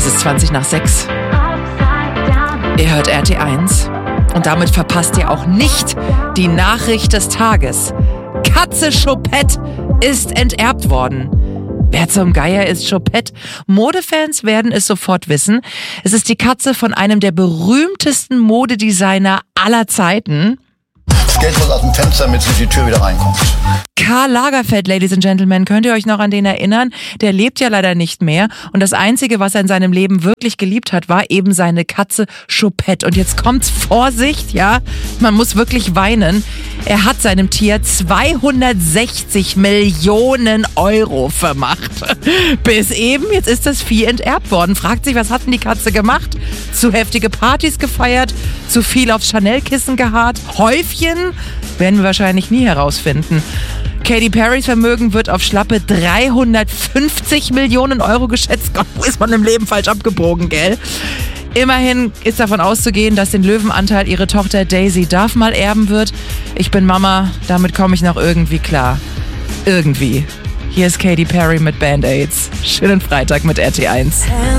Es ist 20:20. Ihr hört RT1 und damit verpasst ihr auch nicht die Nachricht des Tages. Katze Choupette ist enterbt worden. Wer zum Geier ist Choupette? Modefans werden es sofort wissen. Es ist die Katze von einem der berühmtesten Modedesigner aller Zeiten. Das Geld muss aus dem Fenster, damit sie die Tür wieder reinkommt. Karl Lagerfeld, Ladies and Gentlemen, könnt ihr euch noch an den erinnern? Der lebt ja leider nicht mehr und das Einzige, was er in seinem Leben wirklich geliebt hat, war eben seine Katze Choupette. Und jetzt kommt's, Vorsicht, ja, man muss wirklich weinen. Er hat seinem Tier 260 Millionen Euro vermacht. Bis eben, jetzt ist das Vieh enterbt worden. Fragt sich, was hat denn die Katze gemacht? Zu heftige Partys gefeiert? Zu viel aufs Chanel-Kissen geharrt? Häufchen? Werden wir wahrscheinlich nie herausfinden. Katy Perrys Vermögen wird auf schlappe 350 Millionen Euro geschätzt. Gott, wo ist man im Leben falsch abgebogen, gell? Immerhin ist davon auszugehen, dass den Löwenanteil ihre Tochter Daisy Duff mal erben wird. Ich bin Mama, damit komme ich noch irgendwie klar. Irgendwie. Hier ist Katy Perry mit Band-Aids. Schönen Freitag mit RT1.